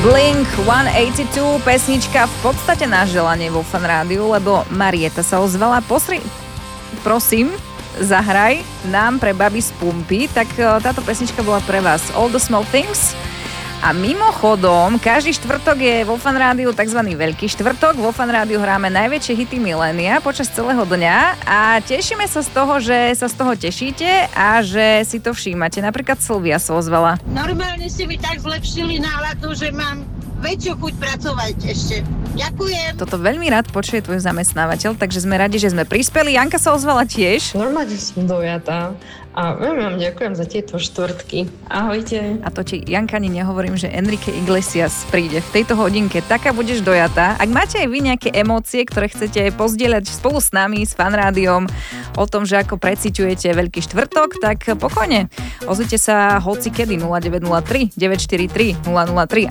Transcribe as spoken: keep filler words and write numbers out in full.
Blink stoosemdesiatdva, pesnička v podstate na želanie vo Fan Rádiu, lebo Marieta sa ozvala. Posri, prosím, zahraj nám pre baby z pumpy, tak táto pesnička bola pre vás. All the Small Things. A mimochodom, každý štvrtok je vo Fan Rádiu tzv. Veľký štvrtok. Vo Fan Rádiu hráme najväčšie hity milénia počas celého dňa a tešíme sa z toho, že sa z toho tešíte a že si to všímate. Napríklad Silvia sa ozvala. Normálne ste mi tak zlepšili náladu, že mám väčšiu chuť pracovať ešte. Ďakujem. Toto veľmi rád počuje tvoj zamestnávateľ, takže sme radi, že sme prispeli. Janka sa ozvala tiež. Normálne som dojatá a veľmi vám ďakujem za tieto štvrtky. Ahojte. A to ti, Janka, ani nehovorím, že Enrique Iglesias príde v tejto hodinke. Taká budeš dojatá. Ak máte aj vy nejaké emócie, ktoré chcete pozdieľať spolu s nami, s Fan Rádiom, o tom, že ako preciťujete Veľký štvrtok, tak pokojne. Ozvite sa hoci kedy nula deväť nula tri deväť štyri tri nula nula tri.